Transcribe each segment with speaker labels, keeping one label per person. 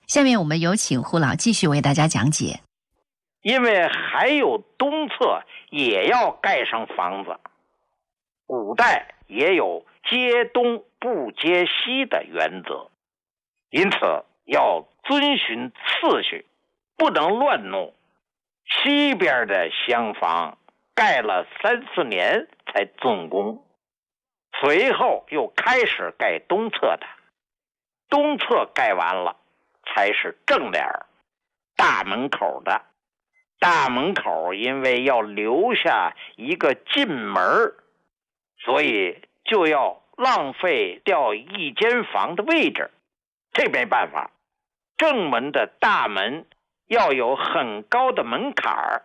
Speaker 1: 下面我们有请胡老继续为大家讲解。
Speaker 2: 因为还有东侧也要盖上房子，古代也有接东不接西的原则，因此要遵循次序，不能乱弄。西边的厢房盖了3-4年才竣工，随后又开始盖东侧的，东侧盖完了才是正脸大门口的。大门口因为要留下一个进门，所以就要浪费掉一间房的位置，这没办法。正门的大门要有很高的门槛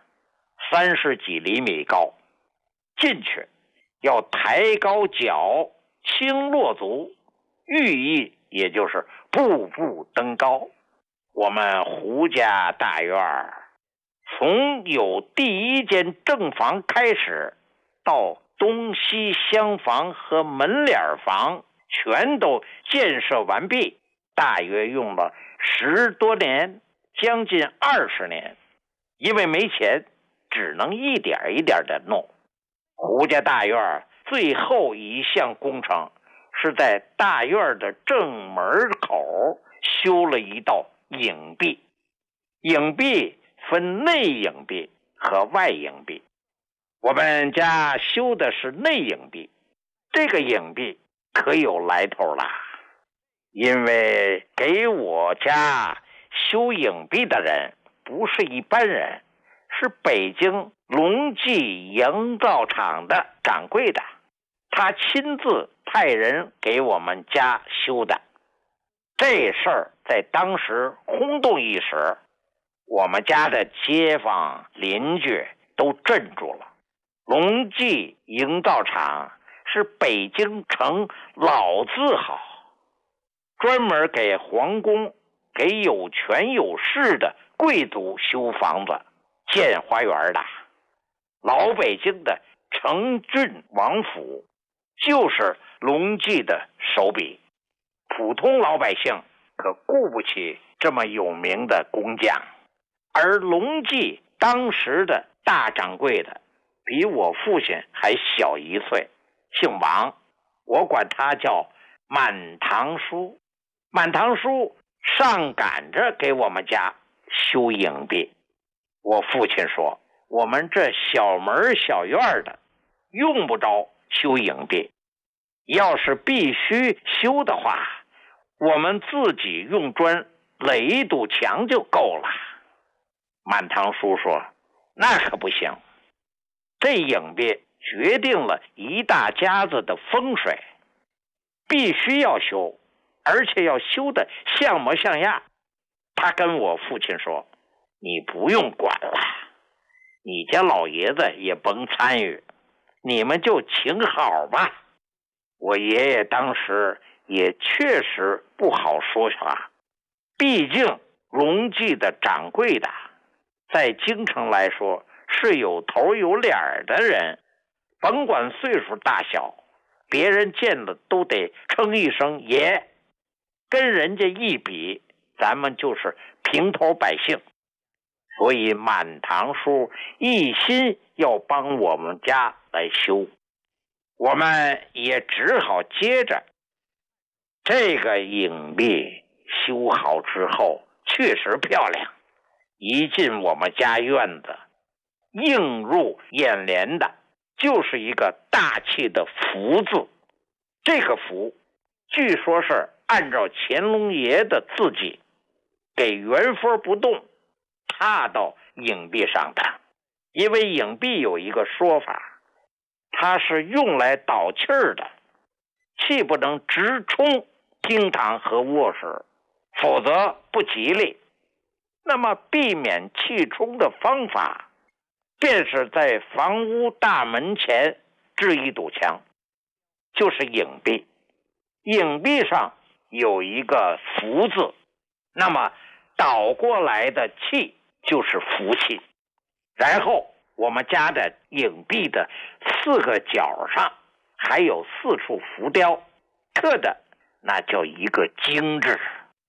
Speaker 2: ，30几厘米高，进去要抬高脚，轻落足，寓意也就是步步登高。我们胡家大院从有第一间正房开始，到东西厢房和门脸房全都建设完毕，大约用了10多年，将近20年。因为没钱，只能一点一点的弄。胡家大院最后一项工程是在大院的正门口修了一道影壁。影壁分内影壁和外影壁，我们家修的是内影壁。这个影壁可有来头啦，因为给我家修影壁的人不是一般人，是北京隆记营造厂的掌柜的，他亲自派人给我们家修的。这事儿在当时轰动一时，我们家的街坊邻居都镇住了。隆记营造厂是北京城老字号，专门给皇宫、给有权有势的贵族修房子、建花园的。老北京的承郡王府就是隆记的手笔，普通老百姓可顾不起这么有名的工匠。而隆记当时的大掌柜的比我父亲还小1岁，姓王，我管他叫满堂叔。满堂叔上赶着给我们家修影壁。我父亲说，我们这小门小院的用不着修影壁，要是必须修的话，我们自己用砖垒一堵墙就够了。满堂叔说，那可不行，这影壁决定了一大家子的风水，必须要修，而且要修的像模像样。他跟我父亲说，你不用管了，你家老爷子也甭参与，你们就请好吧。我爷爷当时也确实不好说啥，毕竟隆记的掌柜的在京城来说是有头有脸的人，甭管岁数大小，别人见了都得称一声爷，跟人家一比，咱们就是平头百姓。所以满堂叔一心要帮我们家来修，我们也只好接着。这个影壁修好之后确实漂亮，一进我们家院子，映入眼帘的就是一个大气的福字。这个福据说是按照乾隆爷的字迹给原封不动踏到影壁上的。因为影壁有一个说法，它是用来导气儿的，气不能直冲厅堂和卧室，否则不吉利。那么避免气冲的方法，便是在房屋大门前置一堵墙，就是影壁。影壁上有一个福字，那么倒过来的气就是福气。然后我们家的影壁的4个角上还有4处浮雕，刻的那叫一个精致。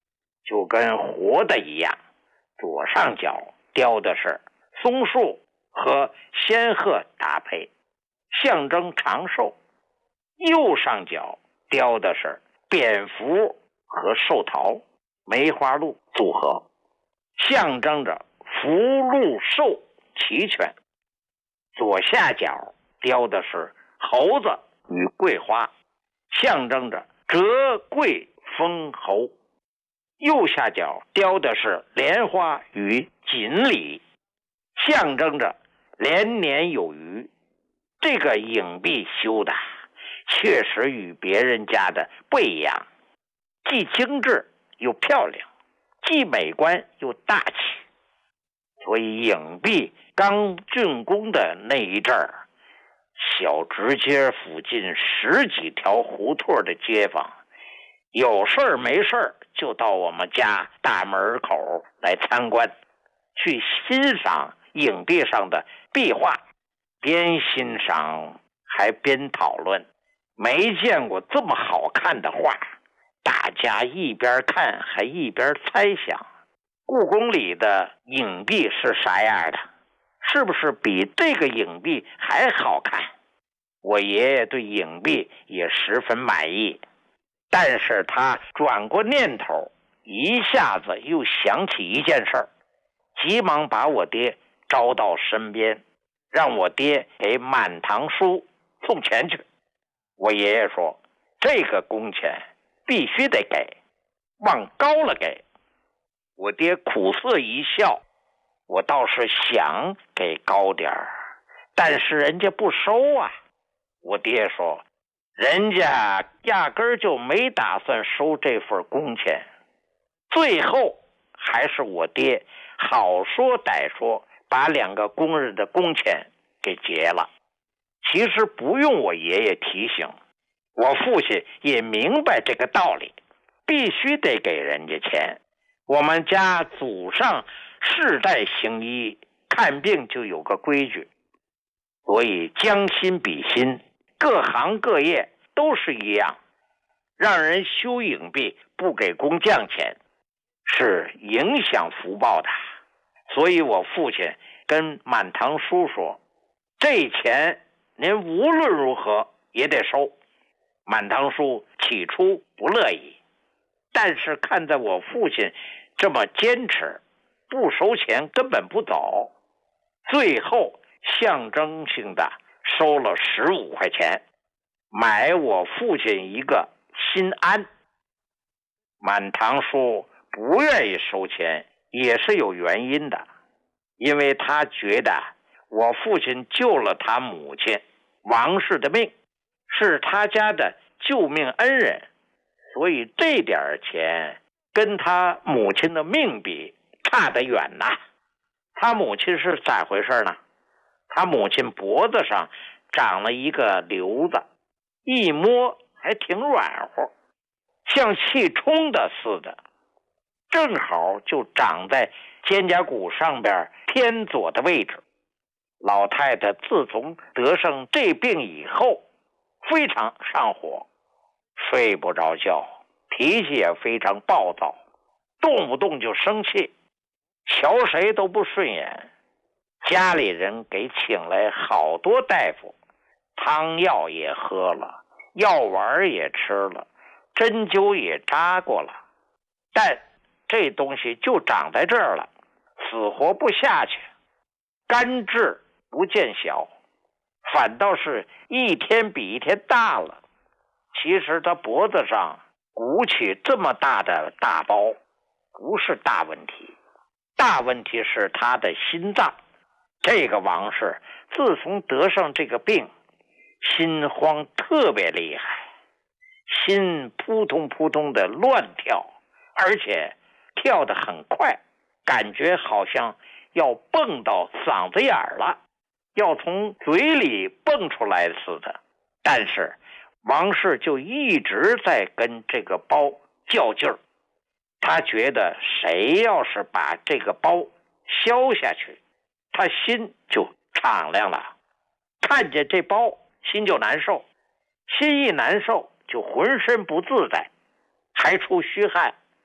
Speaker 2: 就跟活的一样。左上角雕的是松树和仙鹤搭配，象征长寿；右上角雕的是蝙蝠和寿桃、梅花鹿组合，象征着福禄寿齐全。左下角雕的是猴子与桂花，象征着折桂封侯。右下角雕的是莲花与锦鲤，象征着连年有余。这个影壁修的确实与别人家的不一样，既精致又漂亮，既美观又大气。所以影壁刚竣工的那一阵儿，小直街附近10几条胡同的街坊，有事儿没事儿就到我们家大门口来参观，去欣赏影壁上的壁画，边欣赏还边讨论。没见过这么好看的画，大家一边看还一边猜想，故宫里的影壁是啥样的？是不是比这个影壁还好看？我爷爷对影壁也十分满意，但是他转过念头，一下子又想起一件事儿，急忙把我爹招到身边，让我爹给满堂叔送钱去。我爷爷说，这个工钱必须得给，往高了给。我爹苦涩一笑，我倒是想给高点儿，但是人家不收啊。我爹说，人家压根儿就没打算收这份工钱。最后还是我爹好说歹说，把2个工人的工钱给结了。其实不用我爷爷提醒，我父亲也明白这个道理，必须得给人家钱。我们家祖上世代行医，看病就有个规矩，所以将心比心，各行各业都是一样。让人修影壁不给工匠钱，是影响福报的。所以我父亲跟满堂叔说，这钱您无论如何也得收。满堂叔起初不乐意，但是看在我父亲这么坚持，不收钱根本不走，最后象征性的收了15块钱，买我父亲一个心安。满堂叔不愿意收钱也是有原因的，因为他觉得我父亲救了他母亲王氏的命，是他家的救命恩人，所以这点钱跟他母亲的命比差得远呐。他母亲是咋回事呢？他母亲脖子上长了一个瘤子，一摸还挺软和，像气冲的似的，正好就长在肩胛骨上边偏左的位置。老太太自从得上这病以后，非常上火，睡不着觉，脾气也非常暴躁，动不动就生气，瞧谁都不顺眼。家里人给请来好多大夫，汤药也喝了，药丸也吃了，针灸也扎过了，但这东西就长在这儿了，死活不下去，肝治不见小，反倒是一天比一天大了。其实他脖子上鼓起这么大的大包不是大问题，大问题是他的心脏。这个王氏自从得上这个病，心慌特别厉害，心扑通扑通的乱跳，而且跳得很快，感觉好像要蹦到嗓子眼儿了，要从嘴里蹦出来似的。但是王氏就一直在跟这个包较劲儿，他觉得谁要是把这个包消下去，他心就敞亮了。看见这包心就难受，心一难受就浑身不自在，还出虚汗，出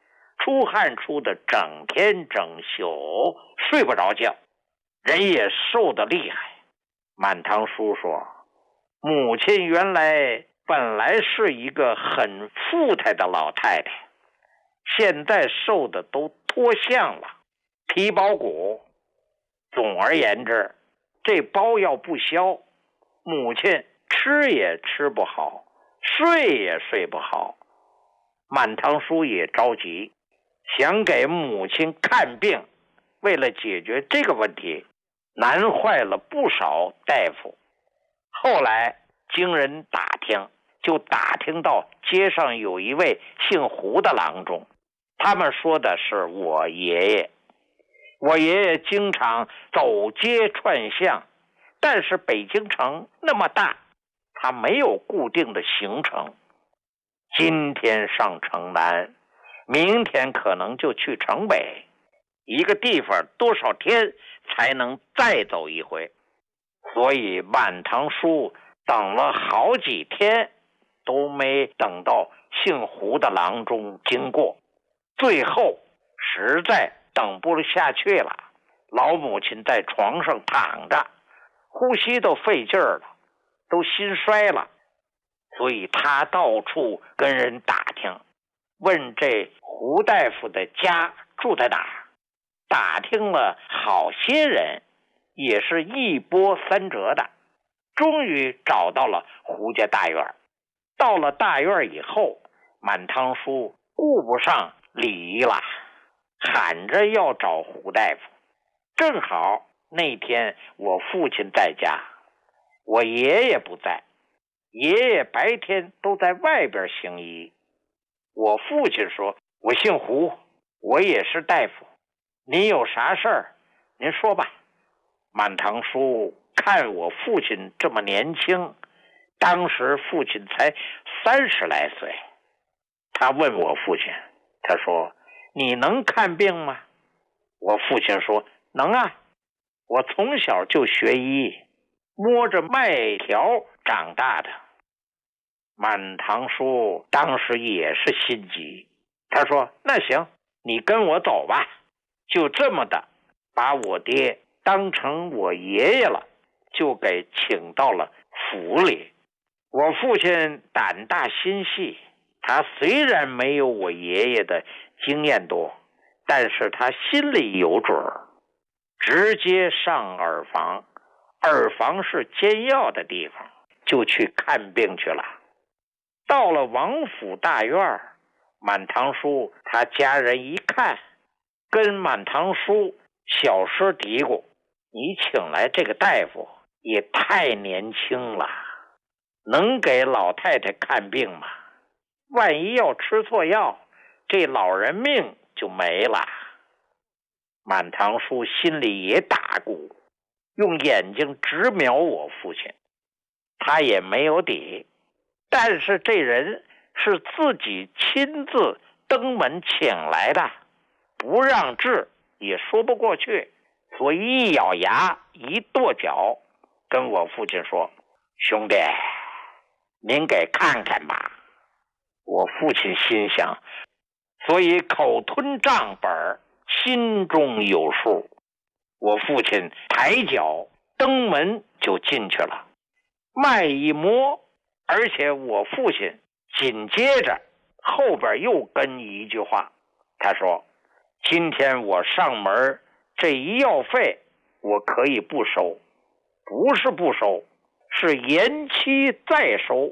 Speaker 2: 出汗出的整天整宿睡不着觉，人也瘦得厉害。满堂叔说，母亲原来本来是一个很富态的老太太，现在瘦的都脱相了，皮包骨。总而言之，这包要不消，母亲吃也吃不好，睡也睡不好。满堂叔也着急，想给母亲看病，为了解决这个问题，难坏了不少大夫。后来经人打听，就打听到街上有一位姓胡的郎中，他们说的是我爷爷。我爷爷经常走街串巷，但是北京城那么大，他没有固定的行程。今天上城南，明天可能就去城北，一个地方多少天才能再走一回。所以满堂叔等了好几天都没等到姓胡的郎中经过，最后实在等不下去了，老母亲在床上躺着，呼吸都费劲儿了，都心衰了。所以他到处跟人打听，问这胡大夫的家住在哪儿。打听了好些人，也是一波三折的，终于找到了胡家大院。到了大院以后，满堂叔顾不上礼仪了，喊着要找胡大夫。正好那天我父亲在家，我爷爷不在，爷爷白天都在外边行医。我父亲说，我姓胡，我也是大夫，您有啥事儿您说吧。满堂叔看我父亲这么年轻，当时父亲才30来岁，他问我父亲，他说，你能看病吗？我父亲说，能啊，我从小就学医，摸着麦条长大的。满堂叔当时也是心急，他说，那行，你跟我走吧。就这么的把我爹当成我爷爷了，就给请到了府里。我父亲胆大心细，他虽然没有我爷爷的经验多，但是他心里有准儿，直接上耳房，耳房是煎药的地方，就去看病去了。到了王府大院，满堂叔他家人一看，跟满堂叔小声嘀咕，你请来这个大夫也太年轻了，能给老太太看病吗？万一要吃错药，这老人命就没了。满堂叔心里也打鼓，用眼睛直瞄我父亲，他也没有底，但是这人是自己亲自登门请来的，不让治也说不过去，所以一咬牙一跺脚，跟我父亲说，兄弟，您给看看吧。我父亲心想，所以口吞账本，心中有数。我父亲抬脚登门就进去了，脉一摸，而且我父亲紧接着后边又跟一句话，他说，今天我上门，这医药费我可以不收，不是不收，是延期再收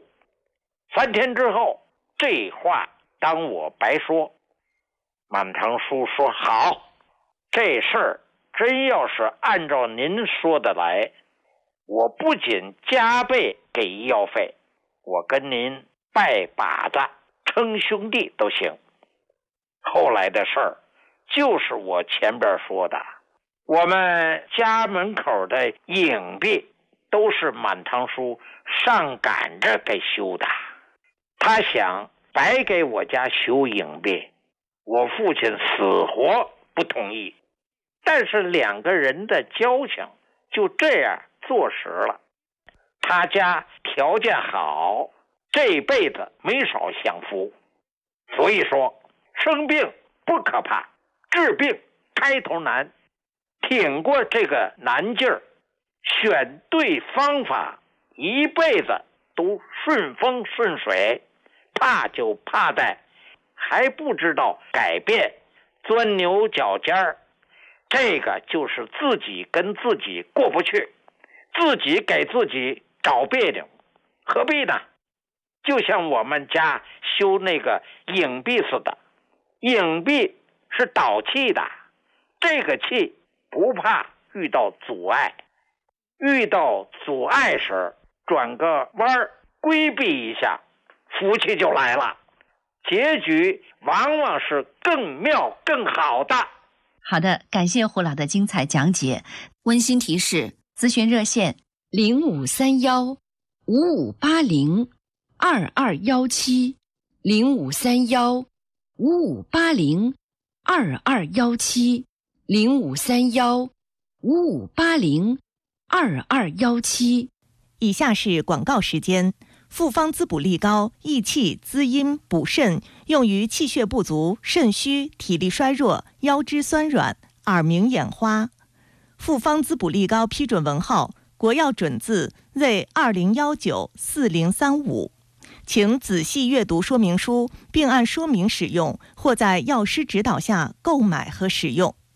Speaker 2: ，3天之后，这话当我白说。满堂叔说，好，这事儿真要是按照您说的来，我不仅加倍给医药费，我跟您拜把子称兄弟都行。后来的事儿就是我前边说的，我们家门口的影壁都是满堂叔上赶着给修的，他想白给我家修影壁，我父亲死活不同意，但是2个人的交情就这样坐实了。他家条件好，这辈子没少享福，所以说生病不可怕，治病开头难，挺过这个难劲儿，选对方法，一辈子都顺风顺水。怕就怕在还不知道改变，钻牛角尖儿，这个就是自己跟自己过不去，自己给自己找别扭，何必呢？就像我们家修那个影壁似的，影壁是导气的，这个气不怕遇到阻碍，遇到阻碍时转个弯儿规避一下，福气就来了，结局往往是更妙更好的。
Speaker 1: 好的，感谢胡老的精彩讲解。温馨提示：咨询热线
Speaker 3: 0531-5580，2531-5580，2217。以下是广告时间。复方滋补力高，益气滋阴补肾，用于气血不足、肾虚、体力衰弱、腰肢酸软、耳鸣眼花。复方滋补力高批准文号：国药准字为20194035，请仔细阅读说明书，并按说明使用，或在药师指导下购买和使用。